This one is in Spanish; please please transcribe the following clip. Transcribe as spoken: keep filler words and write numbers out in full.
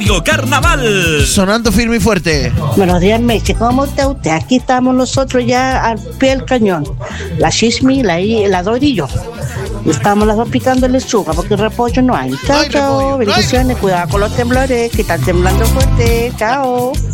Radio Carnaval. Sonando firme y fuerte. Buenos días, Meche. ¿Cómo está usted? Aquí estamos nosotros ya al pie del cañón. La Chismi, la, la Dori y yo. Estamos las dos picando lechuga porque repollo no hay. Chao, no hay chao. Repollo, bendiciones. No hay... Cuidado con los temblores que están temblando fuerte. Chao.